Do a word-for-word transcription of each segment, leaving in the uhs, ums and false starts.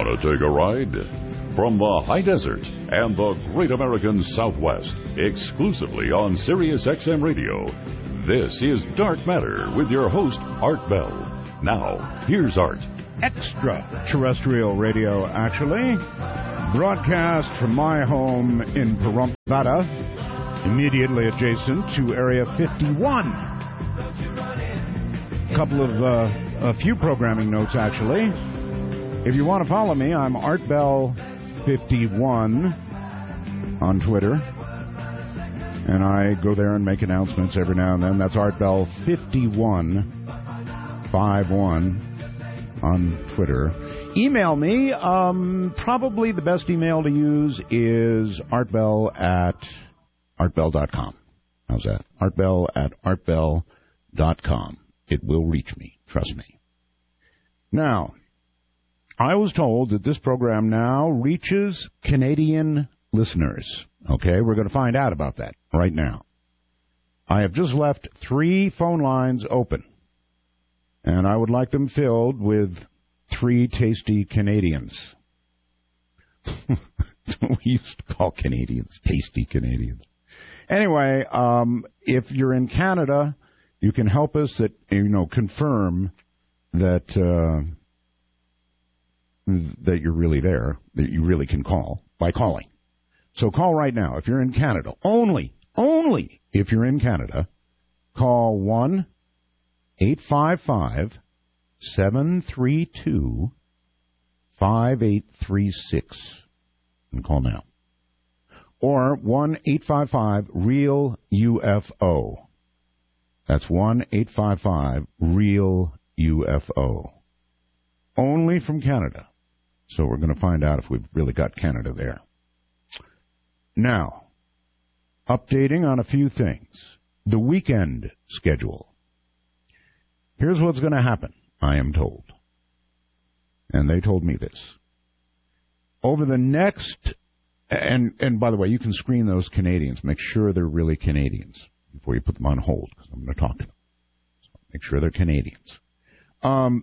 Want to take a ride? From the high desert and the great American Southwest, exclusively on Sirius X M Radio, this is Dark Matter with your host, Art Bell. Now, here's Art. Extraterrestrial radio, actually. Broadcast from my home in Pahrump, Nevada, immediately adjacent to Area fifty-one. A couple of, uh, a few programming notes, actually. If you want to follow me, I'm Art Bell fifty-one on Twitter. And I go there and make announcements every now and then. That's Art Bell fifty-one, fifty-one on Twitter. Email me. Um, probably the best email to use is artbell at artbell dot com. How's that? Artbell at artbell dot com. It will reach me. Trust me. Now, I was told that this program now reaches Canadian listeners. Okay, we're going to find out about that right now. I have just left three phone lines open, and I would like them filled with three tasty Canadians. That's what we used to call Canadians, tasty Canadians. Anyway, um, if you're in Canada, you can help us that, you know, confirm that... Uh, that you're really there, that you really can call by calling. So call right now. If you're in Canada, only, only if you're in Canada, call one eight five five, seven three two, five eight three six. And call now. Or one eight five five, REAL U F O. That's one eight five five, REAL U F O. Only from Canada. So we're going to find out if we've really got Canada there. Now, updating on a few things. The weekend schedule. Here's what's going to happen, I am told. And they told me this. Over the next, and, and by the way, you can screen those Canadians. Make sure they're really Canadians before you put them on hold, because I'm going to talk to them. So make sure they're Canadians. Um...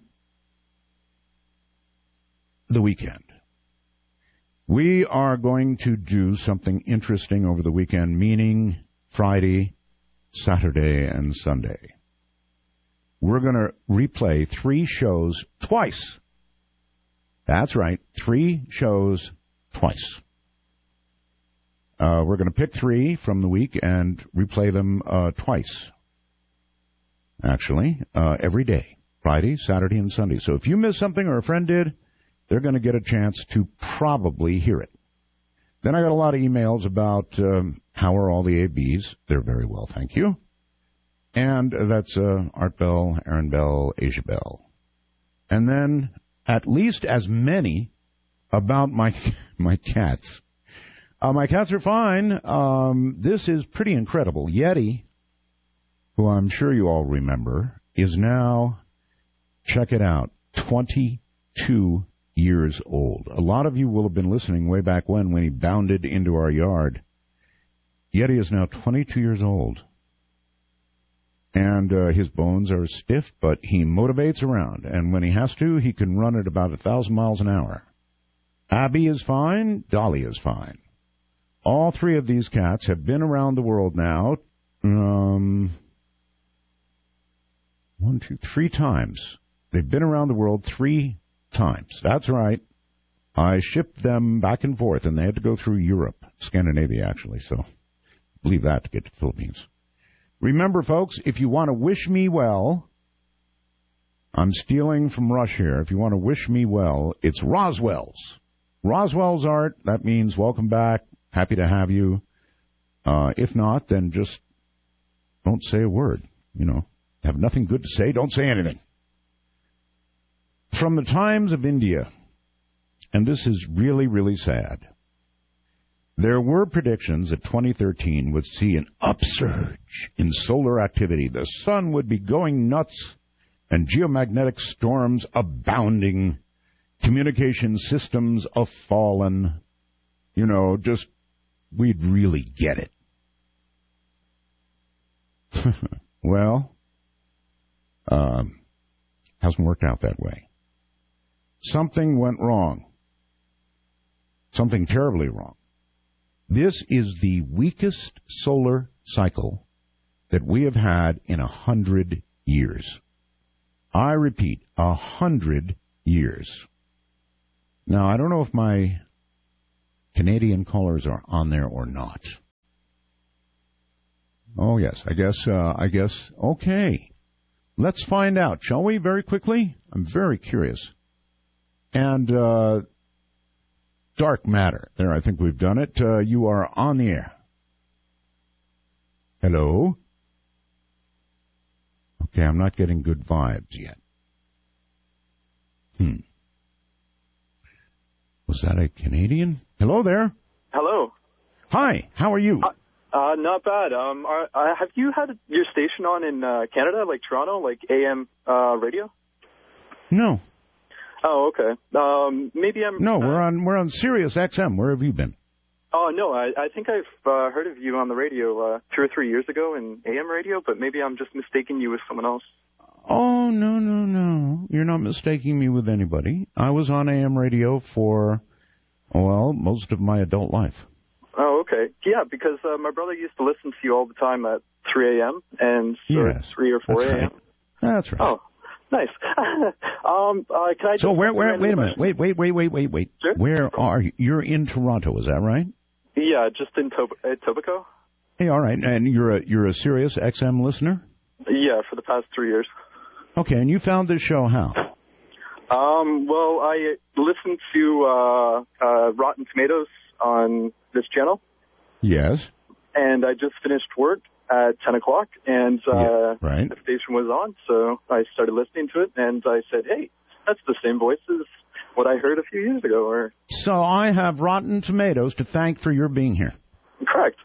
The weekend. We are going to do something interesting over the weekend, meaning Friday, Saturday, and Sunday. We're going to replay three shows twice. That's right, three shows twice. Uh, we're going to pick three from the week and replay them uh, twice, actually, uh, every day, Friday, Saturday, and Sunday. So if you missed something or a friend did, they're going to get a chance to probably hear it. Then I got a lot of emails about um, how are all the A Bs. They're very well, thank you. And that's uh, Art Bell, Aaron Bell, Asia Bell. And then at least as many about my my cats. Uh, my cats are fine. Um, this is pretty incredible. Yeti, who I'm sure you all remember, is now, check it out, twenty-two years old. A lot of you will have been listening way back when, when he bounded into our yard. Yeti is now twenty-two years old. And uh, his bones are stiff, but he motivates around. And when he has to, he can run at about a thousand miles an hour. Abby is fine. Dolly is fine. All three of these cats have been around the world now, um, one, two, three times. They've been around the world three times. That's right. I shipped them back and forth, and they had to go through Europe, Scandinavia, actually, so believe that to get to the Philippines. Remember, folks, if you want to wish me well, I'm stealing from Rush here. If you want to wish me well, it's Roswell's. Roswell's Art, that means welcome back, happy to have you. Uh, if not, then just don't say a word. You know, have nothing good to say, don't say anything. From the Times of India, and this is really, really sad, there were predictions that twenty thirteen would see an upsurge in solar activity. The sun would be going nuts and geomagnetic storms abounding, communication systems a-fallen. You know, just, we'd really get it. Well, um, hasn't worked out that way. Something went wrong something terribly wrong. This is the weakest solar cycle that we have had in a hundred years. I repeat, a hundred years. Now, I don't know if my Canadian callers are on there or not. Oh, yes, I guess, uh, I guess, okay. Let's find out, shall we, very quickly? I'm very curious. And, uh, dark matter. There, I think we've done it. Uh, you are on the air. Hello? Okay, I'm not getting good vibes yet. Hmm. Was that a Canadian? Hello there. Hello. Hi, how are you? Uh, uh not bad. Um, are, uh, have you had your station on in uh, Canada, like Toronto, like A M uh, radio? No. Oh, okay. Um, maybe I'm. No, uh, we're on we're on Sirius X M. Where have you been? Oh no, I, I think I've uh, heard of you on the radio uh, two or three years ago in A M radio, but maybe I'm just mistaking you with someone else. Oh no no no! You're not mistaking me with anybody. I was on A M radio for, well, most of my adult life. Oh, okay. Yeah, because uh, my brother used to listen to you all the time at three a.m. and yes, three or four a.m. Right. That's right. Oh. Nice. um, uh, can I? So just where? Where? Wait a minute. Wait, wait, wait, wait, wait, wait. Sure? Where are you? You're in Toronto, is that right? Yeah, just in Tob- uh, Tobico. Hey, all right. And you're a you're a Sirius X M listener? Yeah, for the past three years. Okay, and you found this show how? Um, well, I listened to uh, uh, Rotten Tomatoes on this channel. Yes. And I just finished work at ten o'clock, and uh, yeah, right. the station was on, so I started listening to it, and I said, hey, that's the same voice as what I heard a few years ago. Or So I have Rotten Tomatoes to thank for your being here. Correct.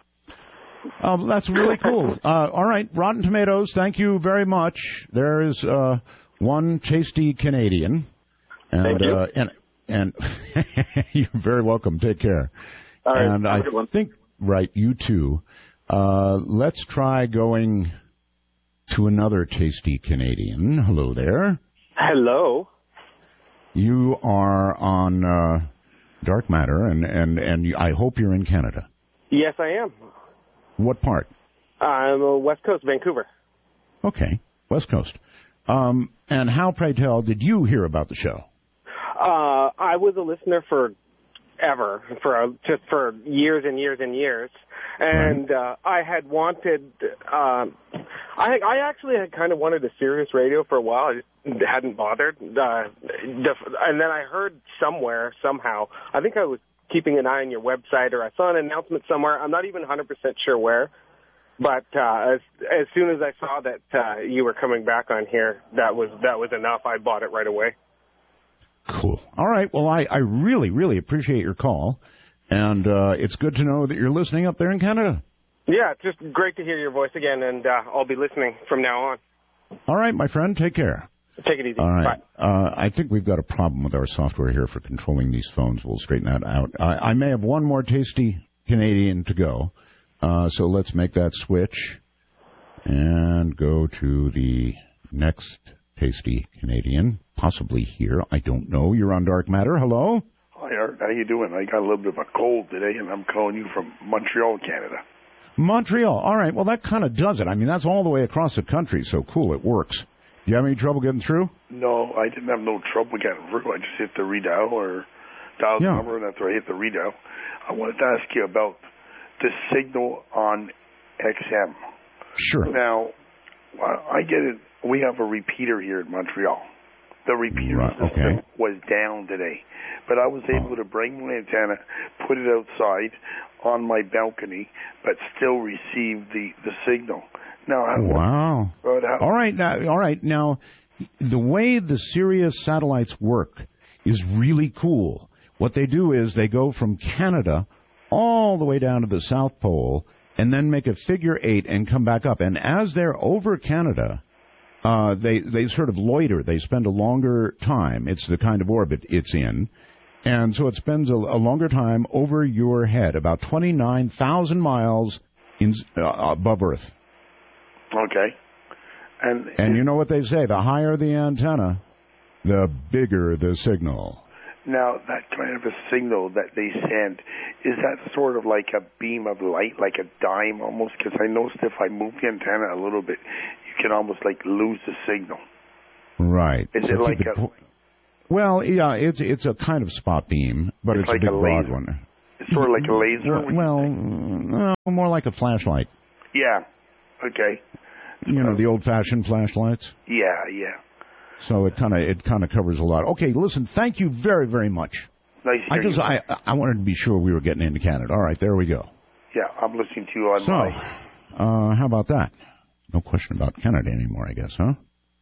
Um, that's really cool. Uh, all right, Rotten Tomatoes, thank you very much. There is uh, one tasty Canadian. And, thank you. Uh, and and you're very welcome. Take care. All right, and I think, right, you too. Uh, let's try going to another tasty Canadian. Hello there. Hello. You are on uh, Dark Matter, and, and, and I hope you're in Canada. Yes, I am. What part? I'm uh, West Coast, Vancouver. Okay, West Coast. Um, and how, pray tell, did you hear about the show? Uh, I was a listener for ever, for uh, just for years and years and years. And right. uh, I had wanted, uh, I I actually had kind of wanted a Sirius radio for a while. I just hadn't bothered. Uh, and then I heard somewhere, somehow, I think I was keeping an eye on your website, or I saw an announcement somewhere. I'm not even one hundred percent sure where. But uh, as as soon as I saw that uh, you were coming back on here, that was that was enough. I bought it right away. Cool. All right. Well, I, I really, really appreciate your call. And uh, it's good to know that you're listening up there in Canada. Yeah, it's just great to hear your voice again, and uh, I'll be listening from now on. All right, my friend. Take care. Take it easy. All right. Bye. Uh, I think we've got a problem with our software here for controlling these phones. We'll straighten that out. I, I may have one more tasty Canadian to go. Uh, so let's make that switch and go to the next tasty Canadian, possibly here. I don't know. You're on Dark Matter. Hello? Hi, Art. How you doing? I got a little bit of a cold today, and I'm calling you from Montreal, Canada. Montreal. All right. Well, that kind of does it. I mean, that's all the way across the country, so cool. It works. Do you have any trouble getting through? No, I didn't have no trouble getting through. I just hit the redial or dial the yeah. number, and after I hit the redial, I wanted to ask you about the signal on X M. Sure. Now, I get it. We have a repeater here in Montreal. The repeater right, system okay. was down today, but I was able oh. to bring my antenna, put it outside on my balcony, but still receive the, the signal. Now, how, wow. How, all right. Now, all right. Now, the way the Sirius satellites work is really cool. What they do is they go from Canada all the way down to the South Pole and then make a figure eight and come back up. And as they're over Canada, uh, they, they sort of loiter. They spend a longer time. It's the kind of orbit it's in. And so it spends a, a longer time over your head, about twenty-nine thousand miles in, uh, above Earth. Okay. And, and you know what they say, the higher the antenna, the bigger the signal. Now, that kind of a signal that they send, is that sort of like a beam of light, like a dime almost? Because I noticed if I move the antenna a little bit, you can almost like lose the signal. Right. Is so it like a... Po- well, yeah, it's it's a kind of spot beam, but it's, it's like a big a broad one. It's sort of like a laser? Well, well no, more like a flashlight. Yeah. Okay. You know, the old-fashioned flashlights? Yeah, yeah. So it kind of it kind of covers a lot. Okay, listen, thank you very, very much. Nice I just I I wanted to be sure we were getting into Canada. All right, there we go. Yeah, I'm listening to you on so, my... uh, how about that? No question about Canada anymore, I guess, huh?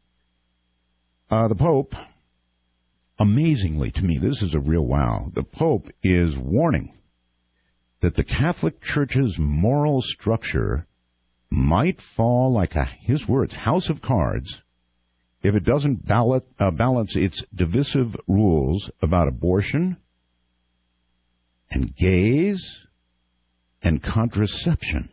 Uh, the Pope, amazingly to me, this is a real wow. The Pope is warning that the Catholic Church's moral structure might fall like a, his words, house of cards, if it doesn't ballot, uh, balance its divisive rules about abortion and gays and contraception.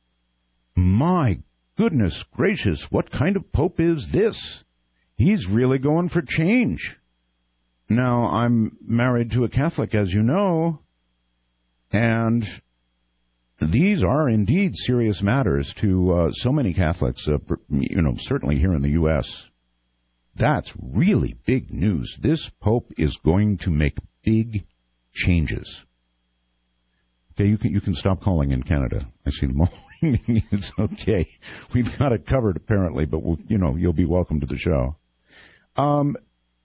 My goodness gracious, what kind of Pope is this? He's really going for change. Now, I'm married to a Catholic, as you know, and these are indeed serious matters to uh, so many Catholics, uh, you know, certainly here in the U S That's really big news. This Pope is going to make big changes. Okay, you can you can stop calling in Canada. I see them all. It's okay. We've got it covered apparently, but we'll, you know, you'll be welcome to the show. Um,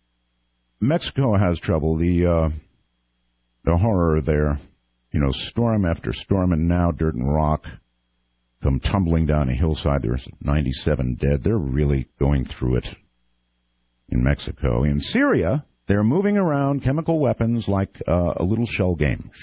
Mexico has trouble. The uh, the horror there. You know, storm after storm, and now dirt and rock come tumbling down a hillside. There's ninety-seven dead. They're really going through it in Mexico. In Syria, they're moving around chemical weapons like uh, a little shell game.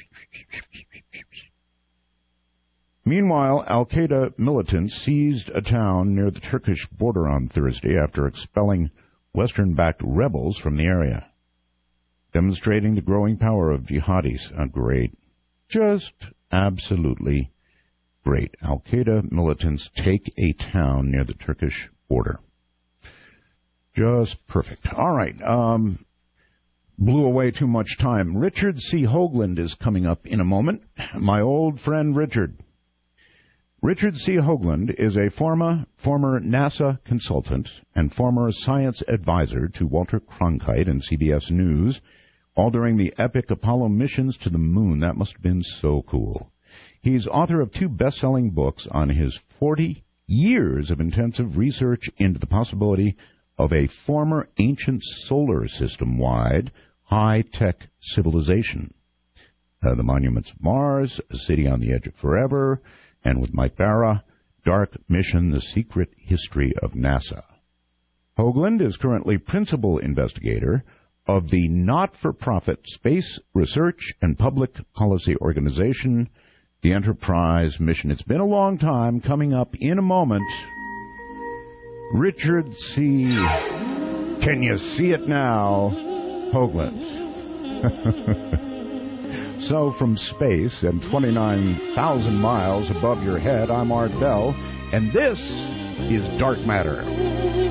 Meanwhile, al-Qaeda militants seized a town near the Turkish border on Thursday after expelling Western-backed rebels from the area, demonstrating the growing power of jihadis. Uh, great. Just absolutely great. Al-Qaeda militants take a town near the Turkish border. Just perfect. All right. Um, blew away too much time. Richard C. Hoagland is coming up in a moment. My old friend Richard. Richard C. Hoagland is a former, former NASA consultant and former science advisor to Walter Cronkite and C B S News, all during the epic Apollo missions to the moon. That must have been so cool. He's author of two best-selling books on his forty years of intensive research into the possibility of a former ancient solar system-wide high-tech civilization. Uh, the Monuments of Mars, A City on the Edge of Forever, and with Mike Barra, Dark Mission, The Secret History of NASA. Hoagland is currently principal investigator of the not-for-profit Space Research and Public Policy Organization, the Enterprise Mission. It's been a long time. Coming up in a moment, Richard C. Can you see it now? Hoagland. So from space and twenty-nine thousand miles above your head, I'm Art Bell, and this is Dark Matter.